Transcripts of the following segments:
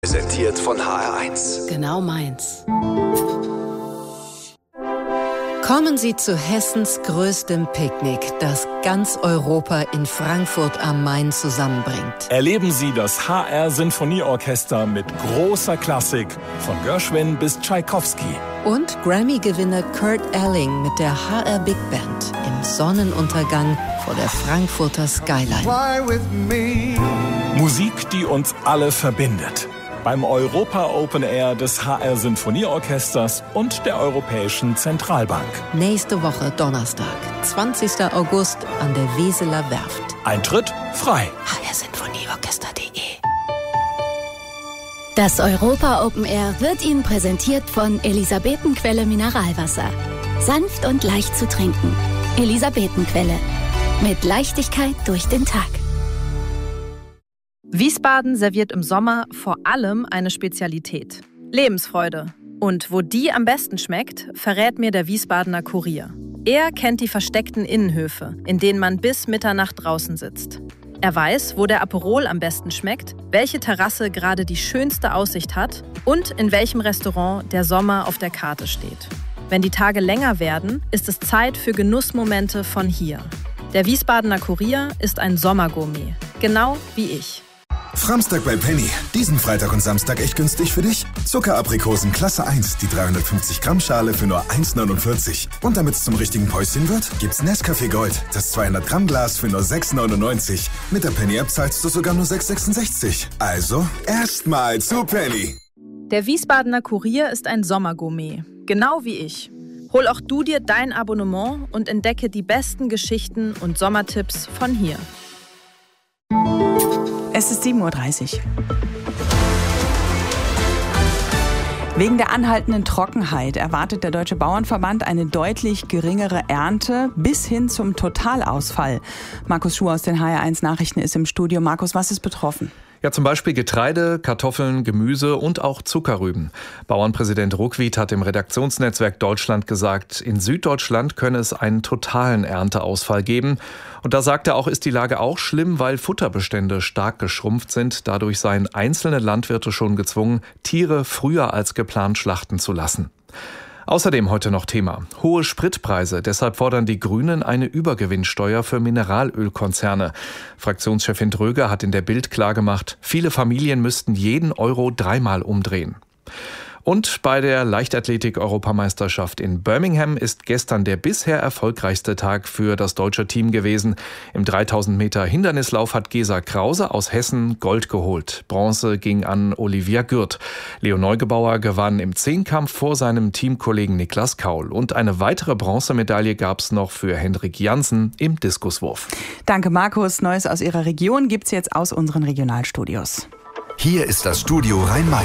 Präsentiert von HR1. Genau meins. Kommen Sie zu Hessens größtem Picknick, das ganz Europa in Frankfurt am Main zusammenbringt. Erleben Sie das HR-Sinfonieorchester mit großer Klassik, von Gershwin bis Tschaikowski. Und Grammy-Gewinner Kurt Elling mit der HR Big Band im Sonnenuntergang vor der Frankfurter Skyline. Musik, die uns alle verbindet. Beim Europa Open Air des HR Sinfonieorchesters und der Europäischen Zentralbank. Nächste Woche Donnerstag, 20. August an der Weseler Werft. Eintritt frei. hrsinfonieorchester.de. Das Europa Open Air wird Ihnen präsentiert von Elisabetenquelle Mineralwasser. Sanft und leicht zu trinken. Elisabetenquelle. Mit Leichtigkeit durch den Tag. Wiesbaden serviert im Sommer vor allem eine Spezialität: Lebensfreude. Und wo die am besten schmeckt, verrät mir der Wiesbadener Kurier. Er kennt die versteckten Innenhöfe, in denen man bis Mitternacht draußen sitzt. Er weiß, wo der Aperol am besten schmeckt, welche Terrasse gerade die schönste Aussicht hat und in welchem Restaurant der Sommer auf der Karte steht. Wenn die Tage länger werden, ist es Zeit für Genussmomente von hier. Der Wiesbadener Kurier ist ein Sommergourmet, genau wie ich. Framstag bei Penny. Diesen Freitag und Samstag echt günstig für dich? Zuckeraprikosen Klasse 1, die 350 Gramm Schale für nur 1,49. Und damit es zum richtigen Päuschen wird, gibt's Nescafé Gold, das 200 Gramm Glas für nur 6,99. Mit der Penny-App zahlst du sogar nur 6,66. Also erstmal zu Penny. Der Wiesbadener Kurier ist ein Sommergourmet, genau wie ich. Hol auch du dir dein Abonnement und entdecke die besten Geschichten und Sommertipps von hier. Es ist 7:30 Uhr. Wegen der anhaltenden Trockenheit erwartet der Deutsche Bauernverband eine deutlich geringere Ernte bis hin zum Totalausfall. Markus Schuh aus den HR1 Nachrichten ist im Studio. Markus, was ist betroffen? Ja, zum Beispiel Getreide, Kartoffeln, Gemüse und auch Zuckerrüben. Bauernpräsident Ruckwied hat im Redaktionsnetzwerk Deutschland gesagt, in Süddeutschland könne es einen totalen Ernteausfall geben. Und da sagt er auch, ist die Lage auch schlimm, weil Futterbestände stark geschrumpft sind. Dadurch seien einzelne Landwirte schon gezwungen, Tiere früher als geplant schlachten zu lassen. Außerdem heute noch Thema: hohe Spritpreise. Deshalb fordern die Grünen eine Übergewinnsteuer für Mineralölkonzerne. Fraktionschefin Dröger hat in der Bild klargemacht, viele Familien müssten jeden Euro dreimal umdrehen. Und bei der Leichtathletik-Europameisterschaft in Birmingham ist gestern der bisher erfolgreichste Tag für das deutsche Team gewesen. Im 3000 Meter Hindernislauf hat Gesa Krause aus Hessen Gold geholt. Bronze ging an Olivia Gürt. Leo Neugebauer gewann im Zehnkampf vor seinem Teamkollegen Niklas Kaul. Und eine weitere Bronzemedaille gab es noch für Hendrik Jansen im Diskuswurf. Danke, Markus. Neues aus Ihrer Region gibt's jetzt aus unseren Regionalstudios. Hier ist das Studio Rhein-Main.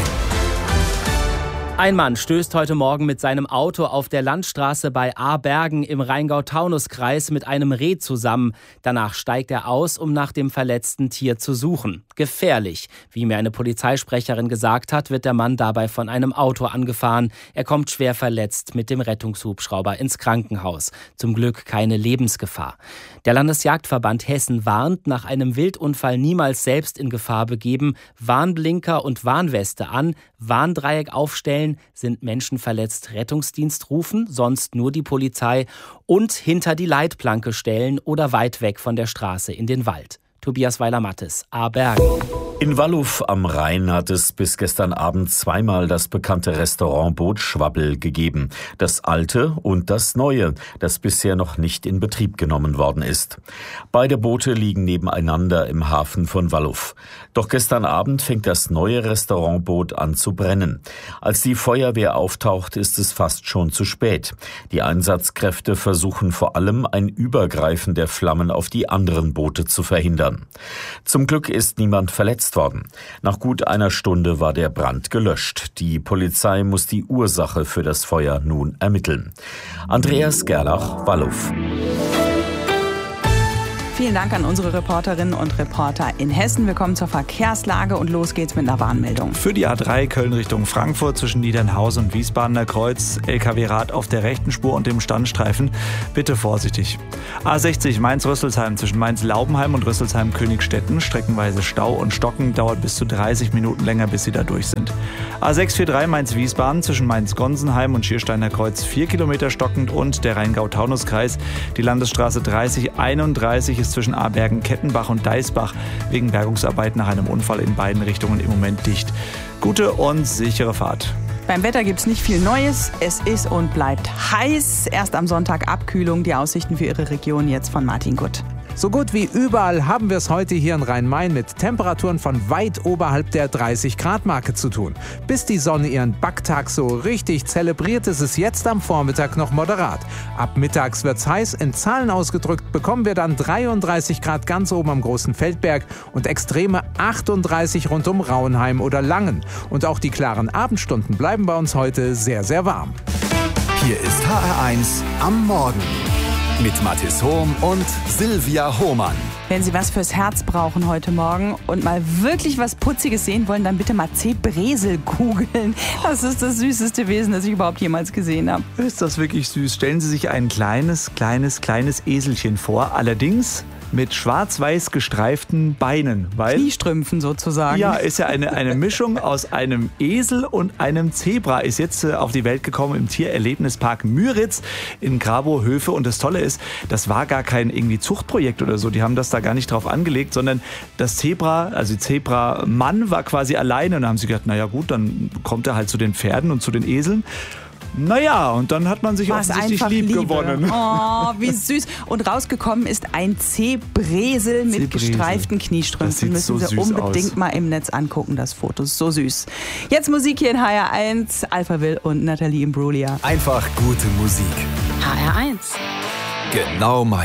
Ein Mann stößt heute Morgen mit seinem Auto auf der Landstraße bei Ahrbergen im Rheingau-Taunus-Kreis mit einem Reh zusammen. Danach steigt er aus, um nach dem verletzten Tier zu suchen. Gefährlich. Wie mir eine Polizeisprecherin gesagt hat, wird der Mann dabei von einem Auto angefahren. Er kommt schwer verletzt mit dem Rettungshubschrauber ins Krankenhaus. Zum Glück keine Lebensgefahr. Der Landesjagdverband Hessen warnt, nach einem Wildunfall niemals selbst in Gefahr begeben. Warnblinker und Warnweste an, Warndreieck aufstellen, sind Menschen verletzt, Rettungsdienst rufen, sonst nur die Polizei, und hinter die Leitplanke stellen oder weit weg von der Straße in den Wald. Tobias Weiler-Mattes, Ahrbergen. In Walluff am Rhein hat es bis gestern Abend zweimal das bekannte Restaurant Bootschwabbel gegeben. Das alte und das neue, das bisher noch nicht in Betrieb genommen worden ist. Beide Boote liegen nebeneinander im Hafen von Walluff. Doch gestern Abend fängt das neue Restaurantboot an zu brennen. Als die Feuerwehr auftaucht, ist es fast schon zu spät. Die Einsatzkräfte versuchen vor allem, ein Übergreifen der Flammen auf die anderen Boote zu verhindern. Zum Glück ist niemand verletzt worden. Nach gut einer Stunde war der Brand gelöscht. Die Polizei muss die Ursache für das Feuer nun ermitteln. Andreas Gerlach, Walluff. Vielen Dank an unsere Reporterinnen und Reporter in Hessen. Wir kommen zur Verkehrslage und los geht's mit einer Warnmeldung. Für die A3 Köln Richtung Frankfurt zwischen Niedernhausen und Wiesbadener Kreuz, LKW-Rad auf der rechten Spur und dem Standstreifen. Bitte vorsichtig. A60 Mainz-Rüsselsheim zwischen Mainz-Laubenheim und Rüsselsheim-Königstetten. Streckenweise Stau und Stocken, dauert bis zu 30 Minuten länger, bis Sie da durch sind. A643 Mainz-Wiesbaden zwischen Mainz-Gonsenheim und Schiersteiner Kreuz 4 Kilometer stockend und der Rheingau-Taunus-Kreis. Die Landesstraße 3031 ist zwischen Abergen, Kettenbach und Deisbach wegen Bergungsarbeit nach einem Unfall in beiden Richtungen im Moment dicht. Gute und sichere Fahrt. Beim Wetter gibt's nicht viel Neues. Es ist und bleibt heiß. Erst am Sonntag Abkühlung. Die Aussichten für Ihre Region jetzt von Martin Gutt. So gut wie überall haben wir es heute hier in Rhein-Main mit Temperaturen von weit oberhalb der 30-Grad-Marke zu tun. Bis die Sonne ihren Backtag so richtig zelebriert, ist es jetzt am Vormittag noch moderat. Ab mittags wird's heiß. In Zahlen ausgedrückt bekommen wir dann 33 Grad ganz oben am Großen Feldberg und extreme 38 rund um Rauenheim oder Langen. Und auch die klaren Abendstunden bleiben bei uns heute sehr, sehr warm. Hier ist HR1 am Morgen mit Mathis Hohm und Silvia Hohmann. Wenn Sie was fürs Herz brauchen heute Morgen und mal wirklich was Putziges sehen wollen, dann bitte mal C-Bresel googeln. Das ist das süßeste Wesen, das ich überhaupt jemals gesehen habe. Ist das wirklich süß? Stellen Sie sich ein kleines Eselchen vor, allerdings mit schwarz-weiß gestreiften Beinen. Kniestrümpfen sozusagen. Ja, ist ja eine Mischung aus einem Esel und einem Zebra. Ist jetzt auf die Welt gekommen im Tiererlebnispark Müritz in Grabow-Höfe. Und das Tolle ist, das war gar kein irgendwie Zuchtprojekt oder so. Die haben das da gar nicht drauf angelegt, sondern das Zebra, also Zebra-Mann war quasi alleine. Und da haben sie gedacht, naja gut, dann kommt er halt zu den Pferden und zu den Eseln. Naja, und dann hat man sich offensichtlich lieb gewonnen. Oh, wie süß. Und rausgekommen ist ein C-Bresel mit gestreiften Kniestrümpfen. Das müssen Sie unbedingt mal im Netz angucken, das Foto. Ist so süß. Jetzt Musik hier in HR1. Alphaville und Nathalie Imbruglia. Einfach gute Musik. HR1. Genau mein